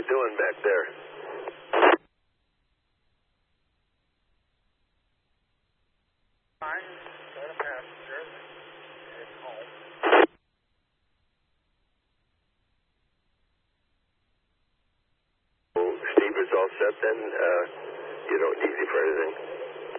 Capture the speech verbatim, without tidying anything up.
doing back there? Fine. Got a passenger. Heading home. Well, Steve is all set then? Uh, you don't need you for anything?